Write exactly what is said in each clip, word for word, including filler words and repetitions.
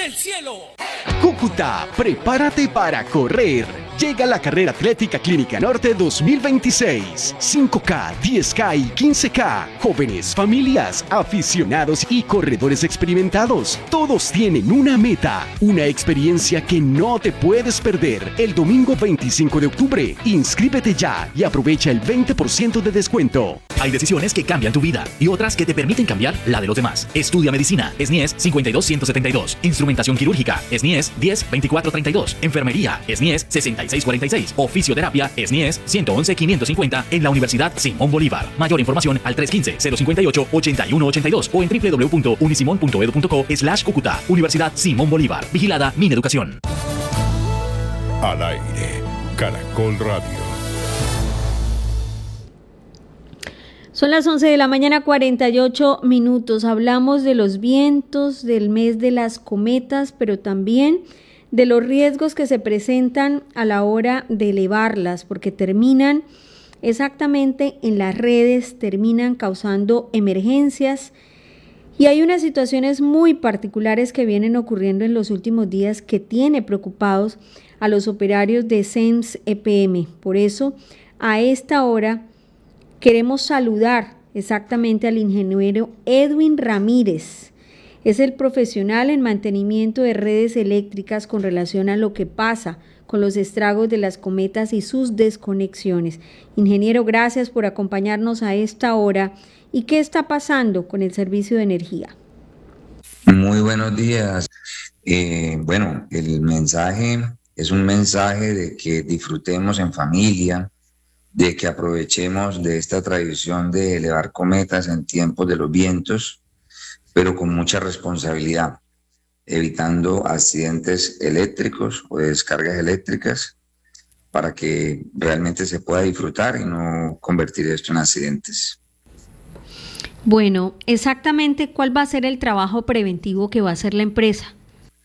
del cielo. Cúcuta, prepárate para correr. Llega la carrera atlética Clínica Norte dos mil veintiséis. cinco K, diez K y quince K. Jóvenes, familias, aficionados y corredores experimentados. Todos tienen una meta, una experiencia que no te puedes perder. El domingo veinticinco de octubre. Inscríbete ya y aprovecha el veinte por ciento de descuento. Hay decisiones que cambian tu vida y otras que te permiten cambiar la de los demás. Estudia medicina, S N I E S cincuenta y dos ciento setenta y dos. Instrumentación quirúrgica, S N I E S diez veinticuatro treinta y dos. Enfermería, S N I E S sesenta y seis cuarenta y seis. O fisioterapia, S N I E S ciento once quinientos cincuenta en la Universidad Simón Bolívar. Mayor información al tres uno cinco, cero cinco ocho, ocho uno ocho dos o en w w w punto unisimon punto edu punto co slash Cúcuta. Universidad Simón Bolívar. Vigilada Mineducación. Al aire, Caracol Radio. Son las once de la mañana, cuarenta y ocho minutos. Hablamos de los vientos, del mes de las cometas, pero también de los riesgos que se presentan a la hora de elevarlas, porque terminan exactamente en las redes, terminan causando emergencias. Y hay unas situaciones muy particulares que vienen ocurriendo en los últimos días que tiene preocupados a los operarios de SEMS E P M. Por eso, a esta hora, queremos saludar exactamente al ingeniero Edwin Ramírez. Es el profesional en mantenimiento de redes eléctricas con relación a lo que pasa con los estragos de las cometas y sus desconexiones. Ingeniero, gracias por acompañarnos a esta hora. ¿Y qué está pasando con el servicio de energía? Muy buenos días. Eh, bueno, el mensaje es un mensaje de que disfrutemos en familia, de que aprovechemos de esta tradición de elevar cometas en tiempos de los vientos, pero con mucha responsabilidad, evitando accidentes eléctricos o de descargas eléctricas para que realmente se pueda disfrutar y no convertir esto en accidentes. Bueno, exactamente, ¿cuál va a ser el trabajo preventivo que va a hacer la empresa?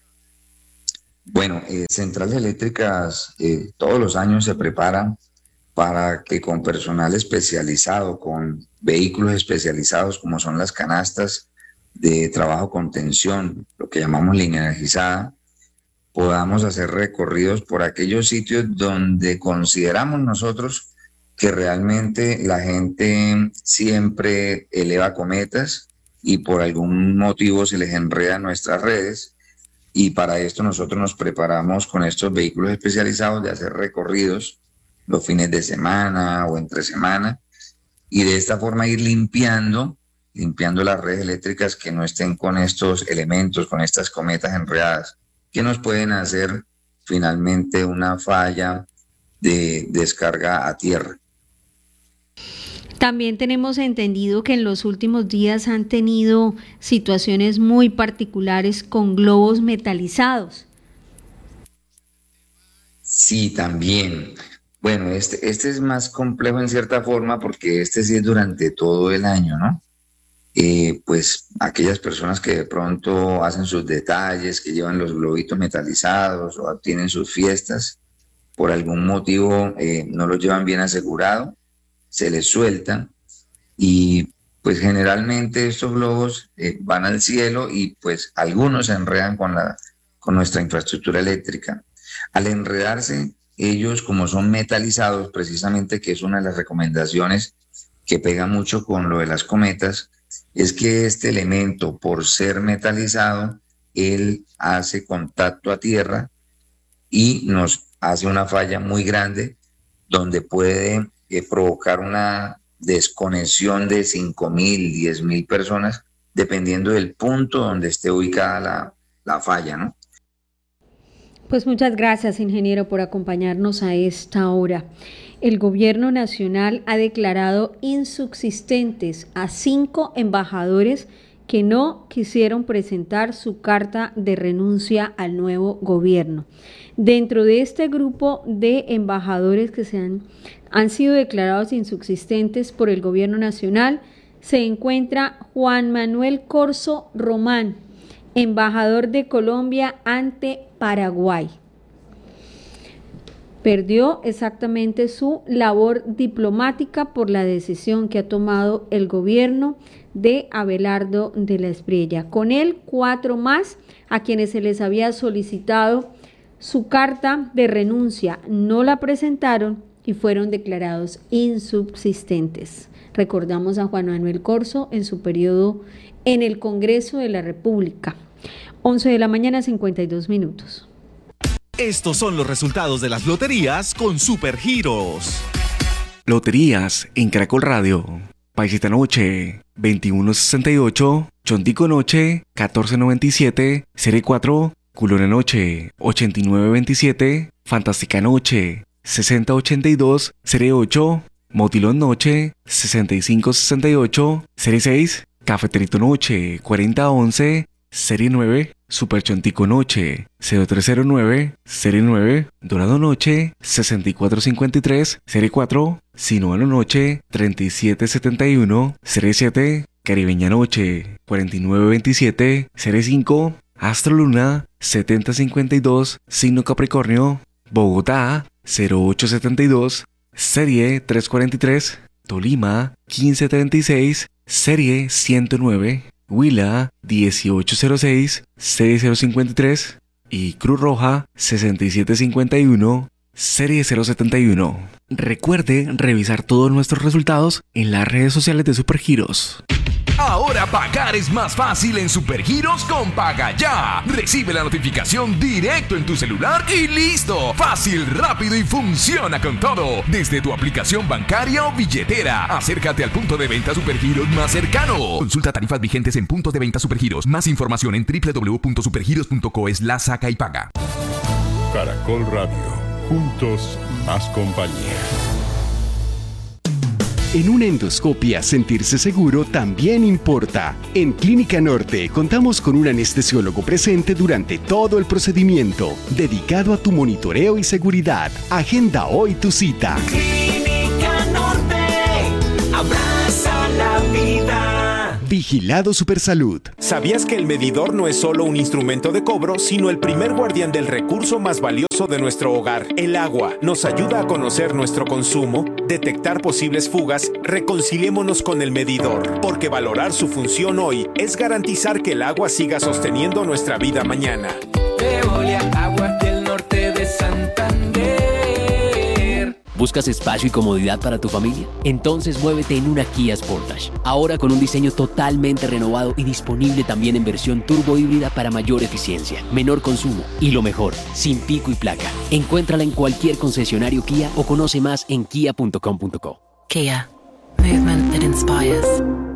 Bueno, eh, Centrales Eléctricas eh, todos los años se preparan para que con personal especializado, con vehículos especializados como son las canastas de trabajo con tensión, lo que llamamos línea energizada, podamos hacer recorridos por aquellos sitios donde consideramos nosotros que realmente la gente siempre eleva cometas y por algún motivo se les enreda nuestras redes, y para esto nosotros nos preparamos con estos vehículos especializados de hacer recorridos los fines de semana o entre semana, y de esta forma ir limpiando, limpiando las redes eléctricas que no estén con estos elementos, con estas cometas enredadas, que nos pueden hacer finalmente una falla de descarga a tierra. También tenemos entendido que en los últimos días han tenido situaciones muy particulares con globos metalizados. Sí, también. Bueno, este, este es más complejo en cierta forma porque este sí es durante todo el año, ¿no? Eh, pues aquellas personas que de pronto hacen sus detalles, que llevan los globitos metalizados o tienen sus fiestas, por algún motivo eh, no los llevan bien asegurado, se les sueltan y pues generalmente estos globos eh, van al cielo y pues algunos se enredan con, la, con nuestra infraestructura eléctrica. Al enredarse, ellos como son metalizados, precisamente que es una de las recomendaciones que pega mucho con lo de las cometas, es que este elemento, por ser metalizado, él hace contacto a tierra y nos hace una falla muy grande donde puede eh, provocar una desconexión de cinco mil, diez mil personas, dependiendo del punto donde esté ubicada la, la falla, ¿no? Pues muchas gracias, ingeniero, por acompañarnos a esta hora. El gobierno nacional ha declarado insubsistentes a cinco embajadores que no quisieron presentar su carta de renuncia al nuevo gobierno. Dentro de este grupo de embajadores que se han, han sido declarados insubsistentes por el gobierno nacional se encuentra Juan Manuel Corzo Román, embajador de Colombia ante Paraguay. perdió exactamente su labor diplomática por la decisión que ha tomado el gobierno de Abelardo de la Espriella. Con él, cuatro más a quienes se les había solicitado su carta de renuncia no la presentaron y fueron declarados insubsistentes. Recordamos a Juan Manuel Corzo en su periodo en el Congreso de la República. once de la mañana, cincuenta y dos minutos. Estos son los resultados de las loterías con Supergiros. Loterías en Caracol Radio. Paisita Noche, veintiuno sesenta y ocho. Chontico Noche, catorce noventa y siete. Serie cuatro, Culona Noche, ochenta y nueve veintisiete. Fantástica Noche, sesenta ochenta y dos. Serie ocho, Motilón Noche, sesenta y cinco sesenta y ocho. Serie seis, Cafeterito Noche, cuarenta once. Serie nueve, Super Chontico Noche, cero tres cero nueve. Serie nueve, Dorado Noche, sesenta y cuatro cincuenta y tres. Serie cuatro, Sinuano Noche, treinta y siete setenta y uno. Serie siete, Caribeña Noche, cuarenta y nueve veintisiete. Serie cinco, Astro Luna, setenta cincuenta y dos. Signo Capricornio, Bogotá, cero ocho setenta y dos. Serie trescientos cuarenta y tres. Tolima, quince treinta y seis. Serie ciento nueve. Huila, dieciocho cero seis. Serie cero cincuenta y tres. Y Cruz Roja, sesenta y siete cincuenta y uno. Serie cero setenta y uno. Recuerde revisar todos nuestros resultados en las redes sociales de Supergiros. Ahora pagar es más fácil en Supergiros con Paga Ya. Recibe la notificación directo en tu celular y listo. Fácil, rápido y funciona con todo. Desde tu aplicación bancaria o billetera. Acércate al punto de venta Supergiros más cercano. Consulta tarifas vigentes en puntos de venta Supergiros. Más información en doble u doble u doble u punto supergiros punto co slash saca y paga. Caracol Radio. Juntos, más compañía. En una endoscopia, sentirse seguro también importa. En Clínica Norte contamos con un anestesiólogo presente durante todo el procedimiento, dedicado a tu monitoreo y seguridad. Agenda hoy tu cita. Clínica Norte, abraza la vida. Vigilado Supersalud. ¿Sabías que el medidor no es solo un instrumento de cobro, sino el primer guardián del recurso más valioso de nuestro hogar, el agua? Nos ayuda a conocer nuestro consumo, detectar posibles fugas. Reconciliémonos con el medidor, porque valorar su función hoy es garantizar que el agua siga sosteniendo nuestra vida mañana. Veolia, Aguas del Norte de Santander. ¿Buscas espacio y comodidad para tu familia? Entonces muévete en una Kia Sportage. Ahora con un diseño totalmente renovado y disponible también en versión turbo híbrida para mayor eficiencia, menor consumo y lo mejor, sin pico y placa. Encuéntrala en cualquier concesionario Kia o conoce más en kia punto com punto co. Kia. Movement that inspires.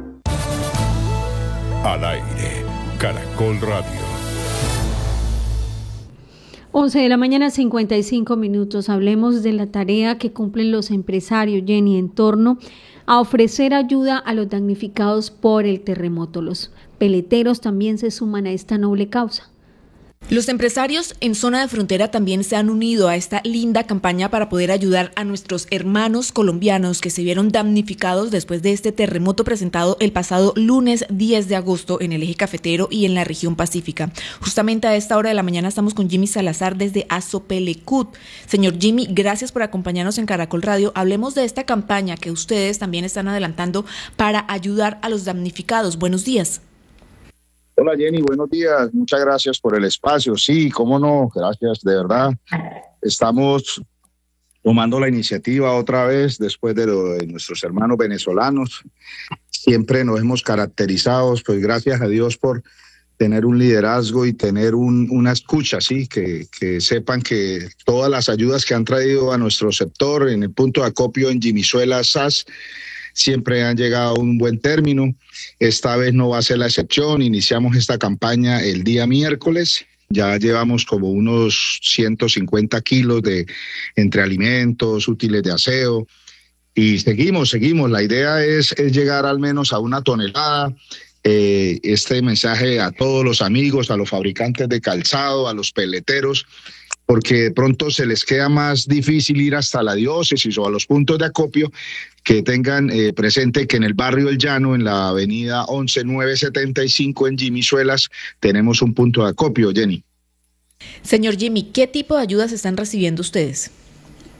Al aire. Caracol Radio. once de la mañana, cincuenta y cinco minutos. Hablemos de la tarea que cumplen los empresarios, Jenny, en torno a ofrecer ayuda a los damnificados por el terremoto. Los peleteros también se suman a esta noble causa. Los empresarios en zona de frontera también se han unido a esta linda campaña para poder ayudar a nuestros hermanos colombianos que se vieron damnificados después de este terremoto presentado el pasado lunes diez de agosto en el eje cafetero y en la región pacífica. Justamente a esta hora de la mañana estamos con Jimmy Salazar desde Azopelecut. Señor Jimmy, gracias por acompañarnos en Caracol Radio. Hablemos de esta campaña que ustedes también están adelantando para ayudar a los damnificados. Buenos días. Hola Jenny, buenos días, muchas gracias por el espacio. Sí, cómo no, gracias, de verdad. Estamos tomando la iniciativa otra vez después de lo de nuestros hermanos venezolanos. Siempre nos hemos caracterizado, pues gracias a Dios por tener un liderazgo y tener un, una escucha, sí, que, que sepan que todas las ayudas que han traído a nuestro sector en el punto de acopio en Jimizuela, S A S, siempre han llegado a un buen término. Esta vez no va a ser la excepción. Iniciamos esta campaña el día miércoles. Ya llevamos como unos ciento cincuenta kilos de entre alimentos, útiles de aseo. Y seguimos, seguimos. La idea es, es llegar al menos a una tonelada. Eh, este mensaje a todos los amigos, a los fabricantes de calzado, a los peleteros, porque de pronto se les queda más difícil ir hasta la diócesis o a los puntos de acopio, que tengan eh, presente que en el barrio El Llano, en la avenida once nueve setenta y cinco en Jimizuelas, tenemos un punto de acopio, Jenny. Señor Jimmy, ¿qué tipo de ayudas están recibiendo ustedes?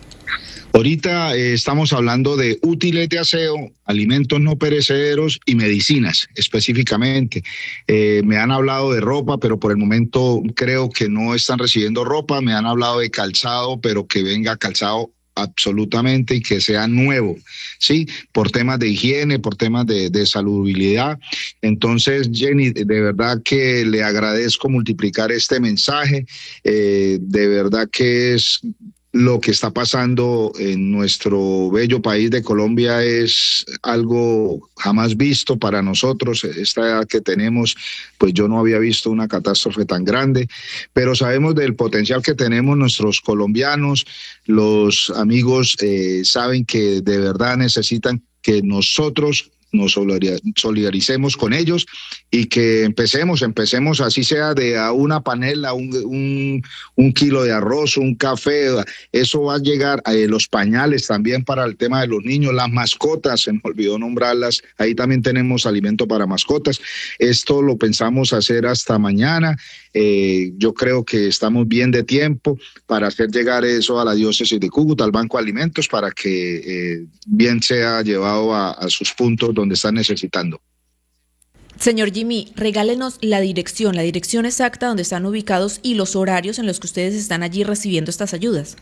Ahorita eh, estamos hablando de útiles de aseo, alimentos no perecederos y medicinas específicamente. Eh, me han hablado de ropa, pero por el momento creo que no están recibiendo ropa. Me han hablado de calzado, pero que venga calzado absolutamente y que sea nuevo, ¿sí? Por temas de higiene, por temas de, de salubridad. Entonces, Jenny, de verdad que le agradezco multiplicar este mensaje. Eh, de verdad que es... Lo que está pasando en nuestro bello país de Colombia es algo jamás visto para nosotros. Esta edad que tenemos, pues yo no había visto una catástrofe tan grande, pero sabemos del potencial que tenemos nuestros colombianos. Los amigos eh, saben que de verdad necesitan que nosotros nos solidaricemos con ellos y que empecemos, empecemos así sea de a una panela, un, un, un kilo de arroz, un café, eso va a llegar, a los pañales también para el tema de los niños, las mascotas, se me olvidó nombrarlas, ahí también tenemos alimento para mascotas. Esto lo pensamos hacer hasta mañana. Eh, yo creo que estamos bien de tiempo para hacer llegar eso a la diócesis de Cúcuta, al Banco de Alimentos, para que eh, bien sea llevado a, a sus puntos donde están necesitando. Señor Jimmy, regálenos la dirección, la dirección exacta donde están ubicados y los horarios en los que ustedes están allí recibiendo estas ayudas.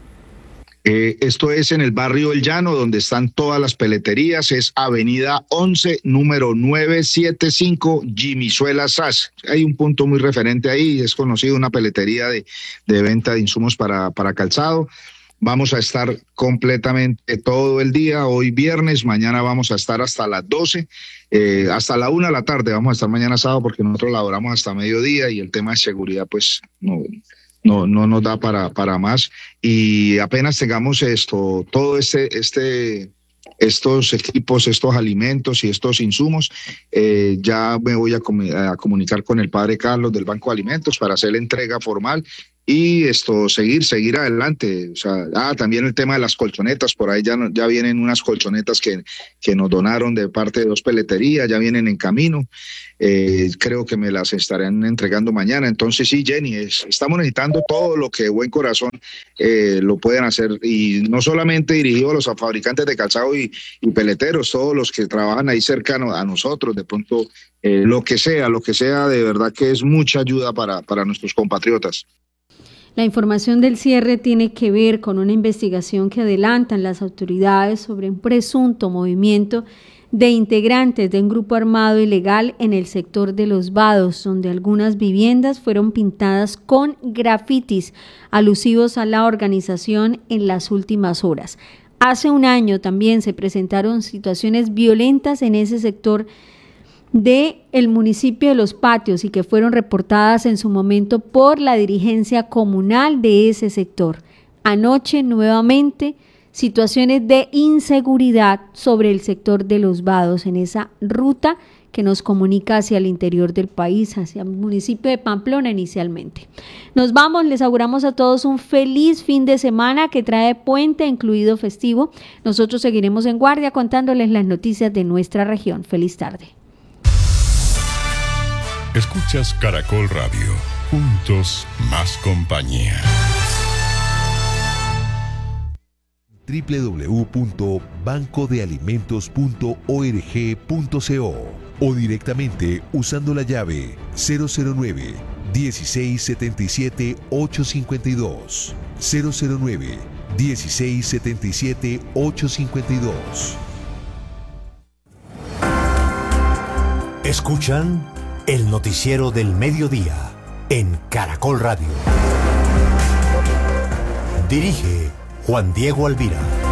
Eh, esto es en el barrio El Llano, donde están todas las peleterías, es avenida once, número novecientos setenta y cinco, Jimizuela S A S. Hay un punto muy referente ahí, es conocido, una peletería de, de venta de insumos para, para calzado. Vamos a estar completamente todo el día, hoy viernes, mañana vamos a estar hasta las doce, eh, hasta la una de la tarde vamos a estar mañana sábado porque nosotros laboramos hasta mediodía y el tema de seguridad pues no, no, no nos da para, para más. Y apenas tengamos esto, todo este, este, estos equipos, estos alimentos y estos insumos, eh, ya me voy a, com a comunicar con el padre Carlos del Banco de Alimentos para hacer la entrega formal. Y esto, seguir, seguir adelante. O sea, ah, también el tema de las colchonetas, por ahí ya, ya vienen unas colchonetas que, que nos donaron de parte de dos peleterías, ya vienen en camino. Eh, creo que me las estarán entregando mañana. Entonces sí, Jenny, es, estamos necesitando todo lo que Buen Corazón eh, lo pueden hacer. Y no solamente dirigido a los fabricantes de calzado y, y peleteros, todos los que trabajan ahí cercano a nosotros, de pronto, eh, lo que sea, lo que sea, de verdad que es mucha ayuda para, para nuestros compatriotas. La información del cierre tiene que ver con una investigación que adelantan las autoridades sobre un presunto movimiento de integrantes de un grupo armado ilegal en el sector de Los Vados, donde algunas viviendas fueron pintadas con grafitis alusivos a la organización en las últimas horas. Hace un año también se presentaron situaciones violentas en ese sector de el municipio de Los Patios y que fueron reportadas en su momento por la dirigencia comunal de ese sector. Anoche nuevamente situaciones de inseguridad sobre el sector de Los Vados en esa ruta que nos comunica hacia el interior del país, hacia el municipio de Pamplona inicialmente. Nos vamos, les auguramos a todos un feliz fin de semana que trae puente incluido festivo. Nosotros seguiremos en guardia contándoles las noticias de nuestra región. Feliz tarde. Escuchas Caracol Radio, juntos más compañía. doble u doble u doble u punto banco de alimentos punto org punto co o directamente usando la llave cero cero nueve, dieciséis setenta y siete, ochocientos cincuenta y dos, cero cero nueve, dieciséis setenta y siete, ochocientos cincuenta y dos. Escuchan el noticiero del mediodía en Caracol Radio. Dirige Juan Diego Alvira.